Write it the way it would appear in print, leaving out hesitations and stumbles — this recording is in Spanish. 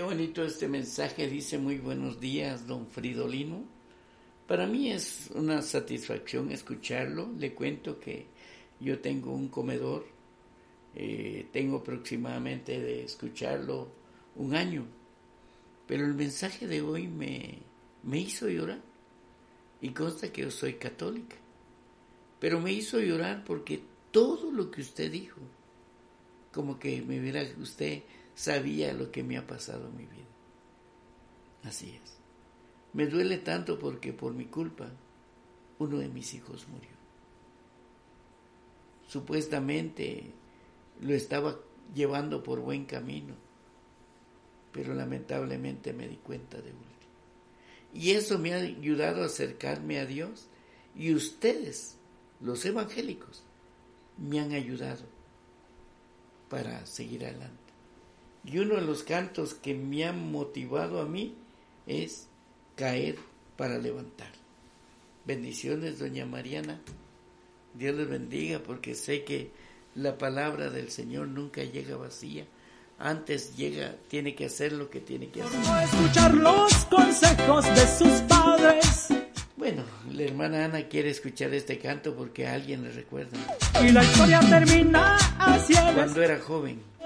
bonito este mensaje, dice muy buenos días, don Fridolino. Para mí es una satisfacción escucharlo. Le cuento que yo tengo un comedor, tengo aproximadamente de escucharlo un año, pero el mensaje de hoy me hizo llorar, y consta que yo soy católica, pero me hizo llorar porque todo lo que usted dijo, como que usted sabía lo que me ha pasado en mi vida. Así es. Me duele tanto porque por mi culpa uno de mis hijos murió. Supuestamente lo estaba llevando por buen camino, pero lamentablemente me di cuenta de último. Y eso me ha ayudado a acercarme a Dios, y ustedes, los evangélicos, me han ayudado para seguir adelante. Y uno de los cantos que me han motivado a mí es caer para levantar. Bendiciones, doña Mariana. Dios les bendiga, porque sé que la palabra del Señor nunca llega vacía. Antes tiene que hacer lo que tiene que hacer. Escuchar los consejos de sus padres. Bueno, la hermana Ana quiere escuchar este canto porque a alguien le recuerda. Y la historia termina así. Cuando era joven.